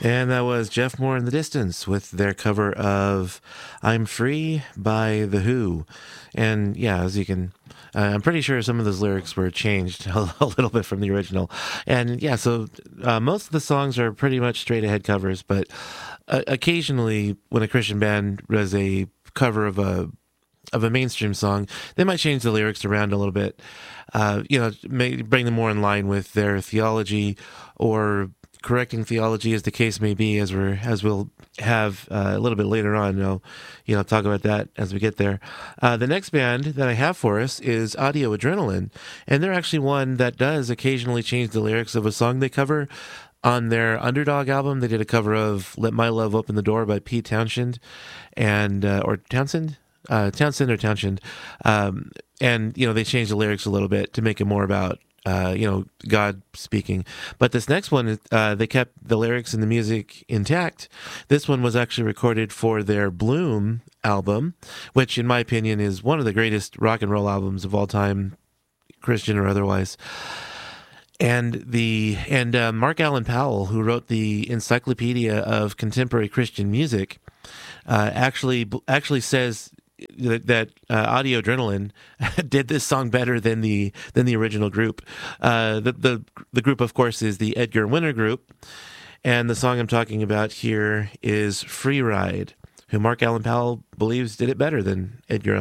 And that was Jeff Moore and the Distance with their cover of I'm Free by The Who. And yeah, as you can, I'm pretty sure some of those lyrics were changed a little bit from the original. And yeah, so most of the songs are pretty much straight ahead covers, but occasionally when a Christian band does a cover of a mainstream song, they might change the lyrics around a little bit, may bring them more in line with their theology or correcting theology, as the case may be, as we'll have a little bit later on. I'll talk about that as we get there. The next band that I have for us is Audio Adrenaline, and they're actually one that does occasionally change the lyrics of a song they cover. On their Underdog album, they did a cover of "Let My Love Open the Door" by Pete Townshend, or Townsend. Townsend or Townshend, and they changed the lyrics a little bit to make it more about God speaking. But this next one, they kept the lyrics and the music intact. This one was actually recorded for their Bloom album, which in my opinion is one of the greatest rock and roll albums of all time, Christian or otherwise. And Mark Allen Powell, who wrote the Encyclopedia of Contemporary Christian Music, actually says that Audio Adrenaline did this song better than the original group. The group, of course, is the Edgar Winter Group, and the song I'm talking about here is "Free Ride," who Mark Allen Powell believes did it better than Edgar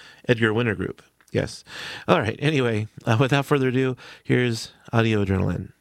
Winter Group. Yes. All right. Anyway, without further ado, here's Audio Adrenaline.